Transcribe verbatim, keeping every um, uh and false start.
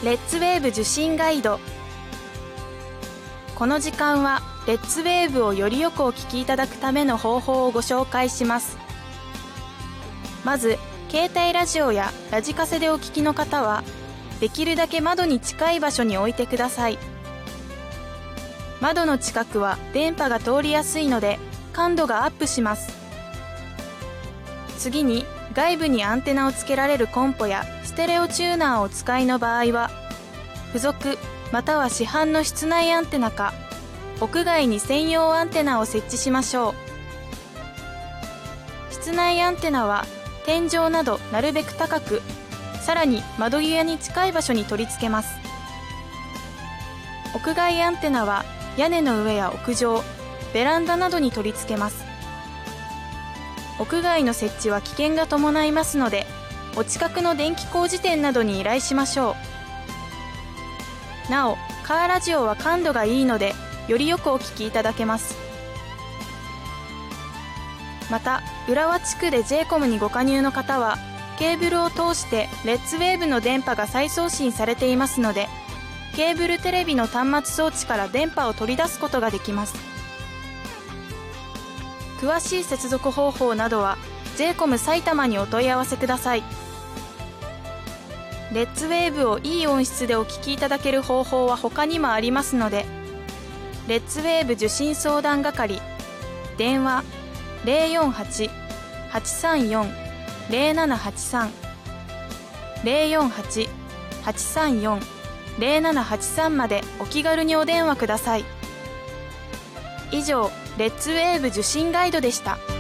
レッツウェーブ受信ガイド。この時間はレッツウェーブをよりよくお聞きいただくための方法をご紹介します。まず、携帯ラジオやラジカセでお聞きの方は、できるだけ窓に近い場所に置いてください。窓の近くは電波が通りやすいので感度がアップします。次に、外部にアンテナをつけられるコンポやステレオチューナーをお使いの場合は、付属または市販の室内アンテナか、屋外に専用アンテナを設置しましょう。室内アンテナは天井などなるべく高く、さらに窓際に近い場所に取り付けます。屋外アンテナは屋根の上や屋上、ベランダなどに取り付けます。屋外の設置は危険が伴いますので、お近くの電気工事店などに依頼しましょう。なお、カーラジオは感度がいいので、よりよくお聞きいただけます。また、浦和地区で ジェイコム にご加入の方は、ケーブルを通してレッツウェーブの電波が再送信されていますので、ケーブルテレビの端末装置から電波を取り出すことができます。詳しい接続方法などは ジェイコム 埼玉にお問い合わせください。レッツウェーブをいい音質でお聞きいただける方法は他にもありますので、レッツウェーブ受信相談係、電話 ゼロよんはち はちさんよん ゼロななはちさん ゼロよんはち はちさんよん ゼロななはちさんまでお気軽にお電話ください。以上、レッツウェーブ受信ガイドでした。